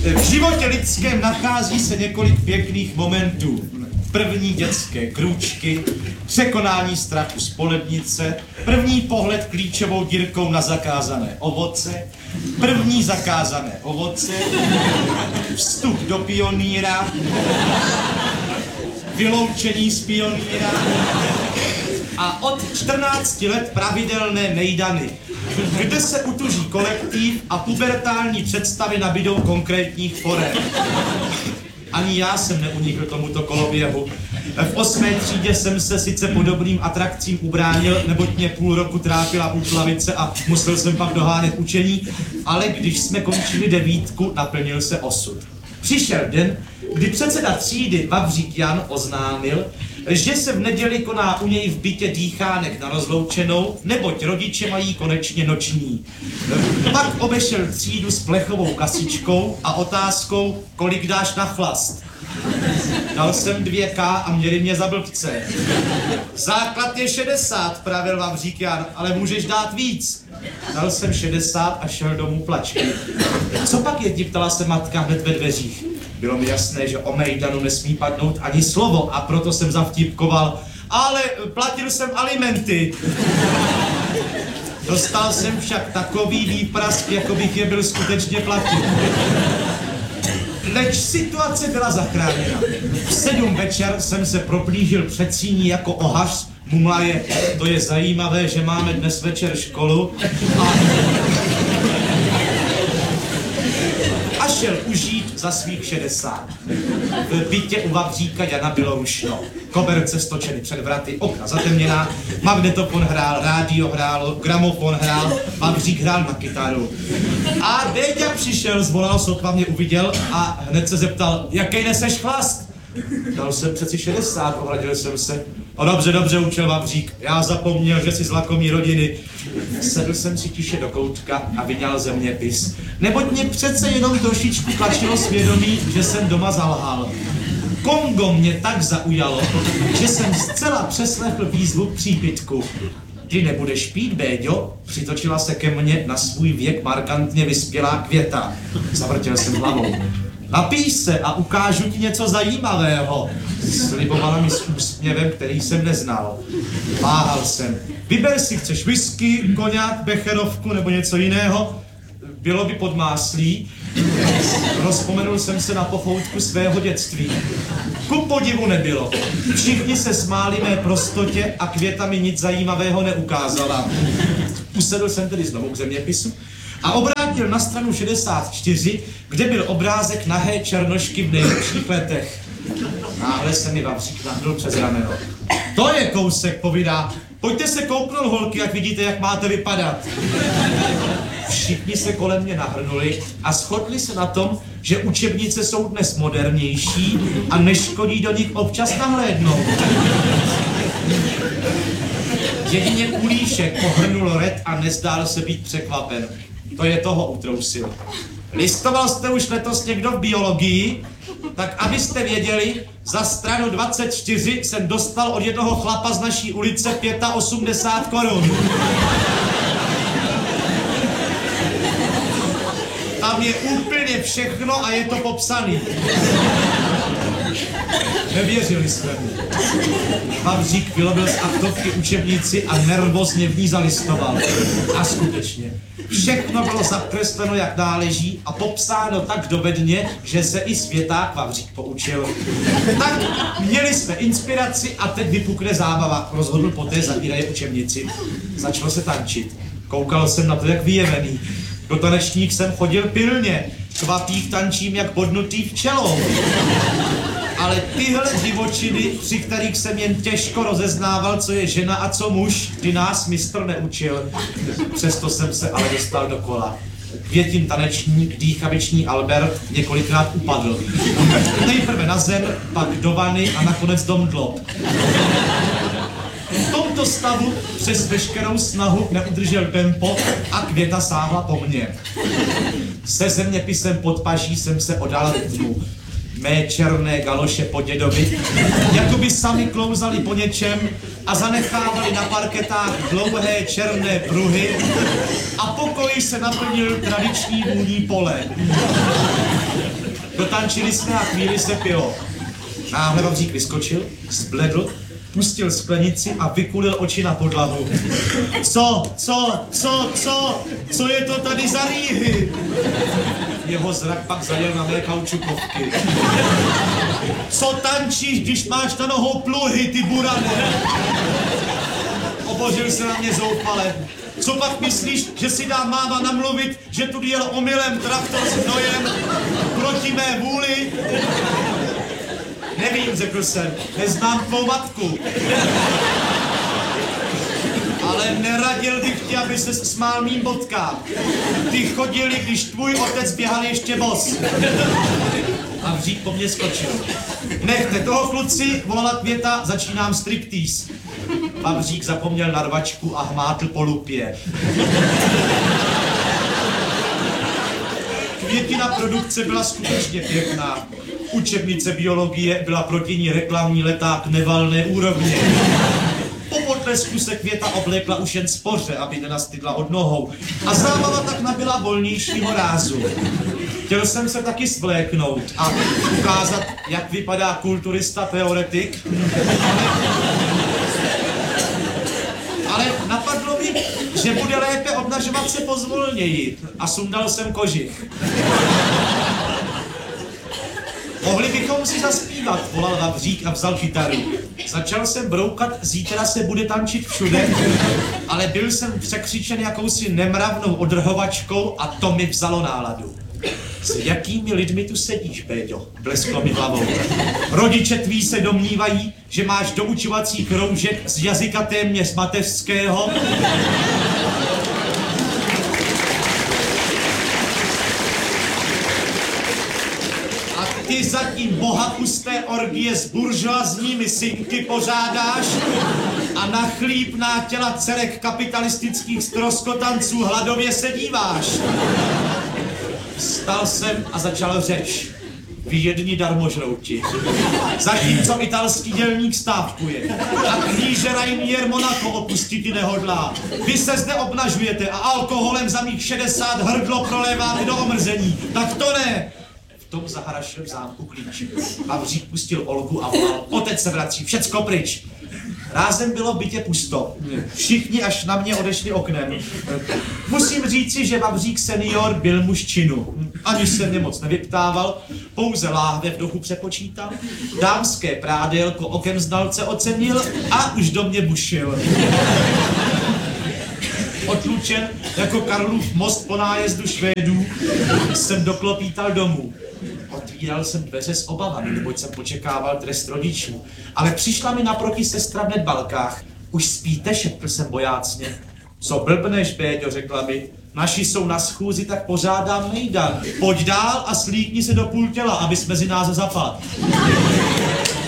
V životě lidském nachází se několik pěkných momentů. První dětské krůčky, překonání strachu z polednice, první pohled klíčovou dírkou na zakázané ovoce, první zakázané ovoce, vstup do pionýra, vyloučení z pionýra a od 14 let pravidelné mejdany, kde se utuží kolektiv a pubertální představy nabydou konkrétních forem. Ani já jsem neunikl tomuto koloběhu. V 8. třídě jsem se sice podobným atrakcím ubránil, neboť mě půl roku trápila útlavice a musel jsem pak dohánět učení, ale když jsme končili 9, naplnil se osud. Přišel den, kdy předseda třídy Vavřík Jan oznámil, že se v neděli koná u něj v bytě dýchánek na rozloučenou, neboť rodiče mají konečně noční. Pak obešel třídu s plechovou kasičkou a otázkou, kolik dáš na chlast. Dal jsem 2K a měli mě za blbce. Základ je 60, pravil Vavřík Jan, ale můžeš dát víc. Dal jsem 60 a šel domů plačky. Co pak je, ptala se matka hned ve dveřích. Bylo mi jasné, že o mejdanu nesmí padnout ani slovo a proto jsem zavtipkoval, ale platil jsem alimenty. Dostal jsem však takový výprask, jako bych je byl skutečně platil. Leč situace byla zachráněna. V 7 večer jsem se proplížil před síní jako ohař, mumlaje, to je zajímavé, že máme dnes večer školu a šel užít za svých 60. V bytě u Vavříka Jana bylo rušno. Koberce stočeny před vraty, okna zatemněná, magnetofon hrál, rádio hrálo, gramofon hrál, Vavřík hrál na kytaru. A Béďa přišel, zvolal, sotva mě uviděl a hned se zeptal, jaký neseš chlast? Dal jsem přeci 60, ohradil jsem se. O dobře, učil Vavřík, já zapomněl, že jsi z lakomý rodiny. Sedl jsem si tiše do koutka a vyňal zeměpis. Neboť mě přece jenom trošičku tlačilo svědomí, že jsem doma zalhal. Kongo mě tak zaujalo, že jsem zcela přeslechl výzvu k přípitku. Ty nebudeš pít, Béďo? Přitočila se ke mně na svůj věk markantně vyspělá Květa. Zavrtěl jsem hlavou. Napij se a ukážu ti něco zajímavého. Slibovala mi s úsměvem, který jsem neznal. Váhal jsem. Vyber si, chceš whisky, koňák, becherovku nebo něco jiného? Bylo by podmáslí. Rozpomenul jsem se na pochoutku svého dětství. Ku podivu nebylo. Všichni se smáli mé prostotě a Květa mi nic zajímavého neukázala. Usedl jsem tedy znovu k zeměpisu a obrátil na stranu 64, kde byl obrázek nahé černošky v nejlepších letech. Náhle se mi Vavřík nahnul přes rameno. To je kousek, povídá. Pojďte se kouknout, holky, jak vidíte, jak máte vypadat. Všichni se kolem mě nahrnuli a shodli se na tom, že učebnice jsou dnes modernější a neškodí do nich občas nahlédnout. Jedině Kulíšek pohrnul red a nezdál se být překvapen. To je toho utrousil. Listoval jste už letos někdo v biologii? Tak abyste věděli, za stranu 24 jsem dostal od jednoho chlapa z naší ulice 85 korun. Tam je úplně všechno a je to popsaný. Nevěřili jsme mu. Vavřík vylobil z aktovky učebnici a nervózně v ní zalistoval. A skutečně, všechno bylo zakresleno jak náleží a popsáno tak dovedně, že se i světák Vavřík poučil. Tak měli jsme inspiraci a teď vypukne zábava. Rozhodl poté zavíraje učebnici. Začalo se tančit. Koukal jsem na to jak vyjevený. Do tanečník jsem chodil pilně. Kvapích tančím jak podnutý včelou. Ale tyhle divočiny, při kterých jsem jen těžko rozeznával, co je žena a co muž, ty nás mistr neučil. Přesto jsem se ale dostal do kola. Květin tanečník, dýchaviční Albert několikrát upadl. Nejprve na zem, pak do vany a nakonec do mdlob. V tomto stavu přes veškerou snahu neudržel tempo a Květa sáhla po mně. Se zeměpisem pod paží jsem se odal rytmu. mé černé galoše po dědovi, jako by sami klouzali po něčem a zanechávali na parketách dlouhé černé pruhy a pokoj se naplnil tradiční vůní pole. Dotančili jsme a chvíli se pilo. Náhle Vavřík vyskočil, zbledl, pustil sklenici a vykulil oči na podlahu. Co je to tady za rýhy? Jeho zrak pak zajel na mé kaučukovky. Co tančíš, když máš na nohou pluhy, ty burane? Obořil se na mě zoufale. Co pak myslíš, že si dá máma namluvit, že tu jel omylem traktor s hnojem proti mé vůli? Nevím, řekl jsem, neznám tvou matku. Ale neradil bych ti, aby se smál mým bodkám. Ty chodili, když tvůj otec běhal ještě bos. A Vřík po mně skočil. Nechte toho, kluci, volala Květa, začínám striptease. Vavřík zapomněl na rvačku a hmátl po lupě. Květina produkce byla skutečně pěkná. Učebnice biologie byla proti ní reklamní leták nevalné úrovně. Po potlesku se Květa oblékla už jen spoře, aby nenastydla od nohou. A zábava tak nabyla volnějšího rázu. Chtěl jsem se taky svléknout a ukázat, jak vypadá kulturista teoretik. Ale napadlo mi, že bude lépe obnažovat se pozvolněji. A sundal jsem kožich. Mohli bychom si zaspívat, volal Vavřík a vzal kytaru. Začal jsem broukat, zítra se bude tančit všude, ale byl jsem překřičen jakousi nemravnou odrhovačkou a to mi vzalo náladu. S jakými lidmi tu sedíš, Péťo? Blesklo mi hlavou. Rodiče tví se domnívají, že máš doučovací kroužek z jazyka téměř mateřského. Ty zatím bohapusté orgie s buržoazními synky pořádáš a na chlípná těla dcerek kapitalistických stroskotanců hladově se díváš. Vstal jsem a začal řeč. Vy jedni darmožrouti. Zatímco italský dělník stávkuje a kníže Rainier Monaco opustit nehodlá. Vy se zde obnažujete a alkoholem za mých 60 hrdlo proléváte do omrzení. Tak to ne! V tom zaharašil v zámku klíč. Vavřík pustil Olgu a volal. Otec se vrací, všecko pryč. Rázem bylo v bytě pusto. Všichni až na mě odešli oknem. Musím říci, že Vavřík senior byl muž činu. Aniž se mě moc nevyptával, pouze láhve v dochu přepočítal, dámské prádélko okem znalce ocenil a už do mě bušil. Otlučen jako Karlův most po nájezdu Švédů jsem doklopítal domů. Otvíral jsem dveře s obavami, neboť jsem počekával trest rodičů. Ale přišla mi naproti sestra v nedbalkách. Už spíte, šeptl jsem bojácně. Co blbneš, Péťo, řekla mi. Naši jsou na schůzi, tak pořádám mejdan. Pojď dál a slíkni se do půl těla, abys mezi nás zapadl.